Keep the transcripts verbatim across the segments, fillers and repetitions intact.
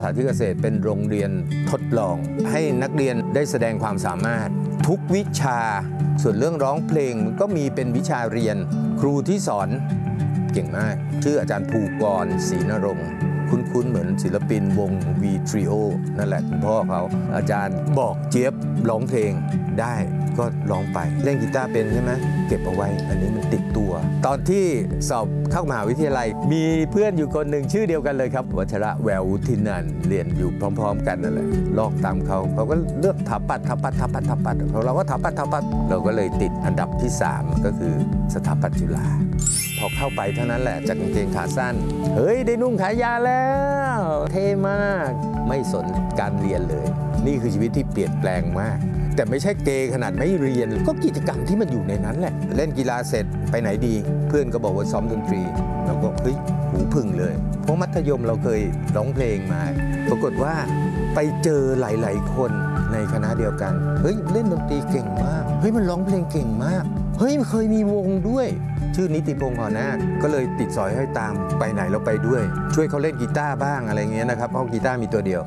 สาธิตเกษตรเป็นโรงเรียนทดลองให้นักเรียนได้แสดงความสามารถทุกวิชาส่วนเรื่องร้องเพลงก็มีเป็นวิชาเรียนครูที่สอนเก่งมากชื่ออาจารย์ภูกรศรีนรงค์คุ้นๆเหมือนศิลปินวง V Trio นั่นแหละคุณพ่อเขาอาจารย์บอกเจี๊ยบร้องเพลงได้ก็ร้องไปเล่นกีตาร์เป็นใช่ไหมเก็บเอาไว้อันนี้มันติดตัวตอนที่สอบเข้ามหาวิทยาลัยมีเพื่อนอยู่คนหนึ่งชื่อเดียวกันเลยครับวัชระแวววุฒินันท์เรียนอยู่พร้อมๆกันนั่นแหละลอกตามเขาเขาก็เลือกถาปัดถาปัดถาปัดถาปัดเราก็ถาปัดถาปัดเราก็เลยติดอันดับที่สามก็คือสถาปัตย์จุฬาพอเข้าไปเท่านั้นแหละจากกางเกงขาสั้นเฮ้ยได้นุ่งขายาวแล้วเท่มากไม่สนการเรียนเลยนี่คือชีวิตที่เปลี่ยนแปลงมากแต่ไม่ใช่เกย์ขนาดไม่เรียนก็กิจกรรมที่มันอยู่ในนั้นแหละเล่นกีฬาเสร็จไปไหนดีเพื่อนก็บอกว่าซ้อมดนตรีเราก็เฮ้ยหูพึ่งเลยเพราะมัธยมเราเคยร้องเพลงมาปรากฏว่าไปเจอหลายๆคนในคณะเดียวกันเฮ้ยเล่นดนตรีเก่งมากเฮ้ยมันร้องเพลงเก่งมากเฮ้ยเคยมีวงด้วยชื่อนิติพงษ์หอนาคก็เลยติดสอยให้ตามไปไหนเราไปด้วยช่วยเขาเล่นกีตาร์บ้างอะไรเงี้ยนะครับเพราะกีตาร์มีตัวเดียว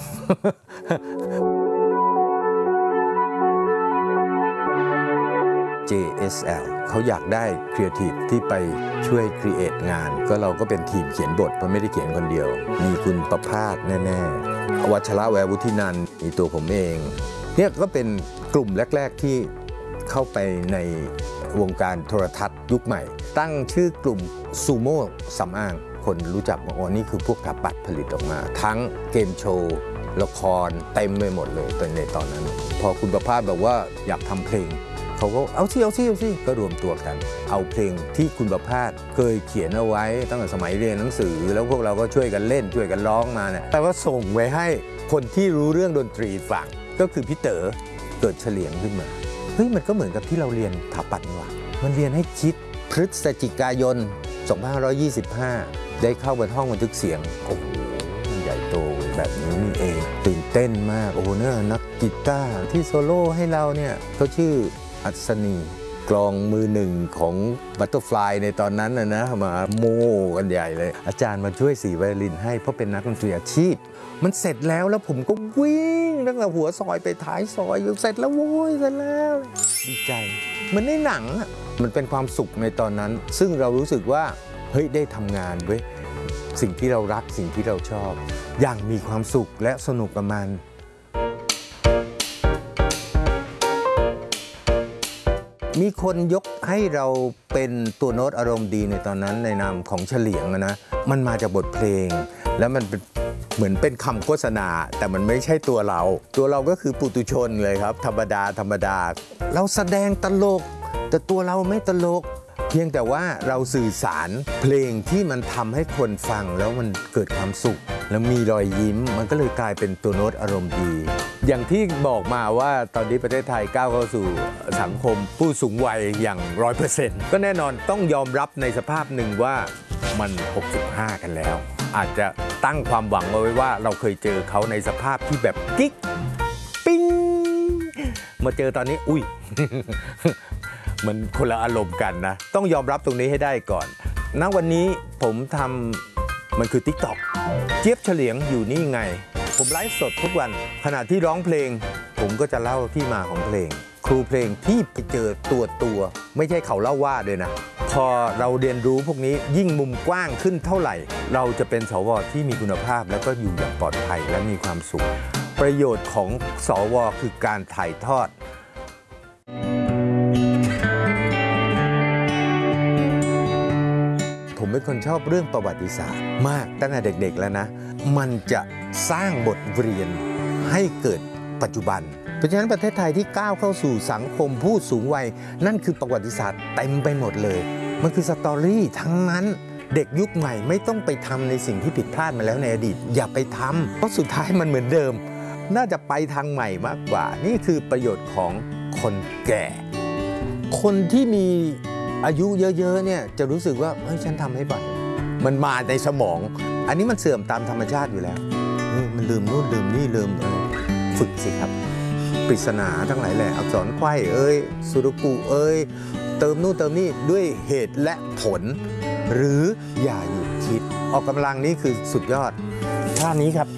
เจ เอส แอล เขาอยากได้ครีเอทีฟที่ไปช่วยครีเอทงานก็เราก็เป็นทีมเขียนบทเพราะไม่ได้เขียนคนเดียวมีคุณประภาสแน่ๆวัชระแวววุฒินันท์มีตัวผมเองเนี่ยก็เป็นกลุ่มแรกๆที่เข้าไปในวงการโทรทัศน์ยุคใหม่ตั้งชื่อกลุ่มซูโม่สำอางคนรู้จักว่าอ๋อนี่คือพวกถาปัตย์ผลิตออกมาทั้งเกมโชว์ละครเต็มไปหมดเลยตอนในตอนนั้นพอคุณประภาสบอกว่าอยากทำเพลงเขาก็เอาสิเอาสิเอาสิก็รวมตัวกันเอาเพลงที่คุณประภาสเคยเขียนเอาไว้ตั้งแต่สมัยเรียนหนังสือแล้วพวกเราก็ช่วยกันเล่นช่วยกันร้องมาเนี่ยแต่ว่าส่งไว้ให้คนที่รู้เรื่องดนตรีฟังก็คือพี่เต๋อเกิดเฉลียงขึ้นมาเฮ้ยมันก็เหมือนกับที่เราเรียนถาปัตย์นี่หว่ามันเรียนให้คิดพฤศจิกายนสองพันห้าร้อยยี่สิบห้าได้เข้าบนห้องบันทึกเสียงโอ้โหมันใหญ่โตแบบนี้นี่เองตื่นเต้นมากโอ้เนี่ยนักกีตาร์ที่โซโล่ให้เราเนี่ยเขาชื่ออัศนีกลองมือหนึ่งของบัตเตอร์ฟลายในตอนนั้นนะนะมาโม่กันใหญ่เลยอาจารย์มาช่วยสีไวโอลินให้เพราะเป็นนักดนตรีอาชีพมันเสร็จแล้วแล้วผมก็วิ่งตั้งแต่หัวซอยไปท้ายซอยเสร็จแล้วโว้ยเสร็จแล้วดีใจมันในหนังมันเป็นความสุขในตอนนั้นซึ่งเรารู้สึกว่าเฮ้ยได้ทำงานเว้ยสิ่งที่เรารักสิ่งที่เราชอบอย่างมีความสุขและสนุกกับมันมีคนยกให้เราเป็นตัวโน้ตอารมณ์ดีในตอนนั้นในนามของเฉลียงนะมันมาจากบทเพลงแล้วมันเป็นเหมือนเป็นคำโฆษณาแต่มันไม่ใช่ตัวเราตัวเราก็คือปุถุชนเลยครับธรรมดาธรรมดาเราแสดงตลกแต่ตัวเราไม่ตลกเพียงแต่ว่าเราสื่อสารเพลงที่มันทำให้คนฟังแล้วมันเกิดความสุขแล้วมีรอยยิ้มมันก็เลยกลายเป็นตัวโน้ตอารมณ์ดีอย่างที่บอกมาว่าตอนนี้ประเทศไทยก้าวเข้าสู่สังคมผู้สูงวัยอย่าง ร้อยเปอร์เซ็นต์ ก็แน่นอนต้องยอมรับในสภาพหนึ่งว่ามันหกสิบห้ากันแล้วอาจจะตั้งความหวังเอาไว้ว่าเราเคยเจอเขาในสภาพที่แบบกิ๊กปิ๊งมาเจอตอนนี้อุ้ย มันคนละอารมณ์กันนะต้องยอมรับตรงนี้ให้ได้ก่อนณวันนี้ผมทำมันคือ ติ๊กต็อก เจี๊ยบเฉลียงอยู่นี่ไงผมไลฟ์สดทุกวันขณะที่ร้องเพลงผมก็จะเล่าที่มาของเพลงครูเพลงที่ไปเจอตัวตัวไม่ใช่เขาเล่าว่าด้วยนะพอเราเรียนรู้พวกนี้ยิ่งมุมกว้างขึ้นเท่าไหร่เราจะเป็นสวที่มีคุณภาพแล้วก็อยู่อย่างปลอดภัยและมีความสุขประโยชน์ของสวคือการถ่ายทอดผมเป็นคนชอบเรื่องประวัติศาสตร์มากตั้งแต่เด็กๆแล้วนะมันจะสร้างบทเรียนให้เกิดปัจจุบันเพราะฉะนั้นประเทศไทยที่ก้าวเข้าสู่สังคมผู้สูงวัยนั่นคือประวัติศาสตร์เต็มไปหมดเลยมันคือสตอรี่ทั้งนั้นเด็กยุคใหม่ไม่ต้องไปทำในสิ่งที่ผิดพลาดมาแล้วในอดีตอย่าไปทำเพราะสุดท้ายมันเหมือนเดิมน่าจะไปทางใหม่มากกว่านี่คือประโยชน์ของคนแก่คนที่มีอายุเยอะๆเนี่ยจะรู้สึกว่าเฮ้ยฉันทำให้บ่อยมันมาในสมองอันนี้มันเสื่อมตามธรรมชาติอยู่แล้วมันลืมนู่นลืมนี่ลืมอะไรฝึกสิครับปริศนาทั้งหลายแหละอักษรไขว้เอ้ยสุดกุเอ้ยเติมนู่นเติมนี่ด้วยเหตุและผลหรืออย่าหยุดคิดออกกำลังนี่คือสุดยอดท่านี้ครับ